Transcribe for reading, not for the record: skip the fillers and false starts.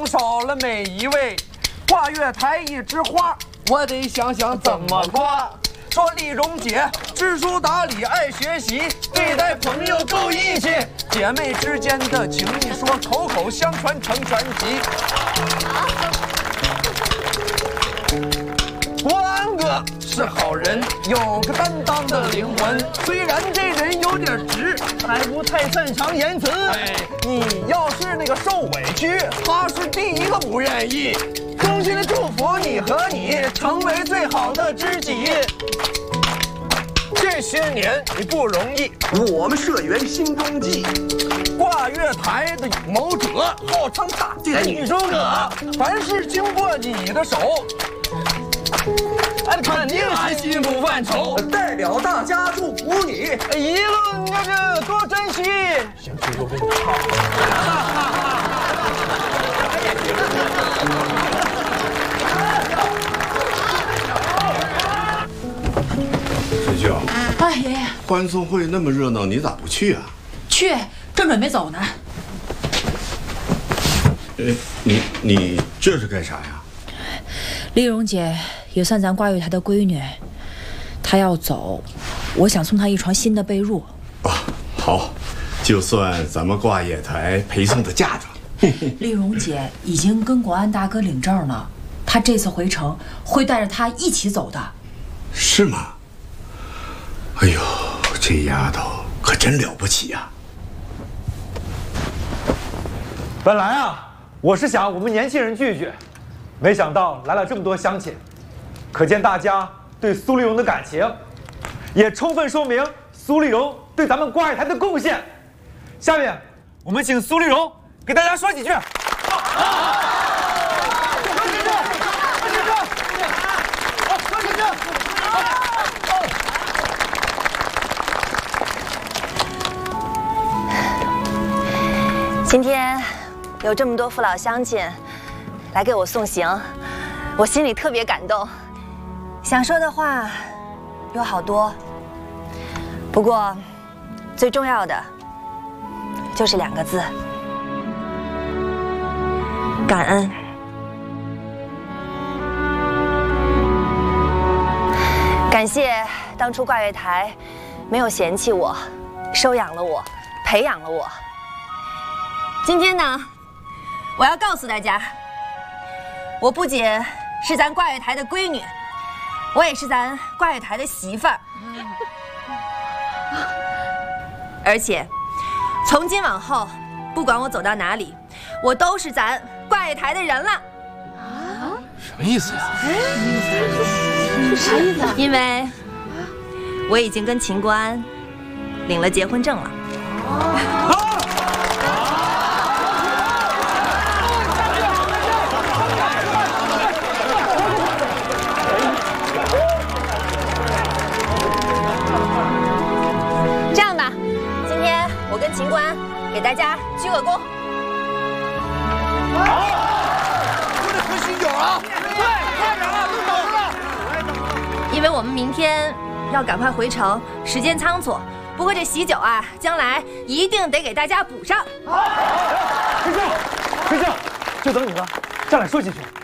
中少了每一位。挂月台一枝花，我得想想怎么夸。说丽蓉姐知书达理爱学习，对待朋友够义气，姐妹之间的情谊说口口相传成传奇。国安哥是好人，有个担当的灵魂，虽然这人有点直，还不太擅长言辞。你要是那个受委屈，他是第一个不愿意。衷心的祝福你和你成为最好的知己。这些年你不容易，我们社员心中记。挂月台的谋者，号称大仙女诸葛，凡事经过你的手，肯定是心不犯愁。代表大家祝福你，一路这多珍惜。行，多功。 水秀， 哎，爷爷， 欢送会那么热闹，你咋不去啊？ 去，正准备走呢。 你这是干啥呀？ 丽蓉姐也算咱挂月台的闺女，她要走，我想送她一床新的被褥。 啊，好，就算咱们挂月台陪送的嫁妆。 丽蓉姐已经跟国安大哥领证了，她这次回城会带着她一起走的。 是吗？哎呦，这丫头可真了不起呀！ 本来啊，我是想我们年轻人聚聚，没想到来了这么多乡亲，可见大家对苏丽蓉的感情，也充分说明苏丽蓉对咱们挂月台的贡献。下面我们请苏丽蓉给大家说几句。 今天有这么多父老乡亲来给我送行，我心里特别感动。想说的话有好多，不过最重要的就是2个字：感恩。感谢当初挂月台没有嫌弃我，收养了我，培养了我。今天呢，我要告诉大家，我不仅是咱挂月台的闺女，我也是咱挂月台的媳妇儿。而且，从今往后，不管我走到哪里，我都是咱挂月台的人了。啊？ 什么意思呀？ 是啥意思啊？因为我已经跟秦国安领了结婚证了。这样吧，今天我跟秦国安给大家鞠个躬。 好，我得喝喜酒啊！对，快点啊，都走了。 因为我们明天要赶快回城，时间仓促。不过这喜酒啊，将来一定得给大家补上。 好，睡觉，就等你了，上来说几句。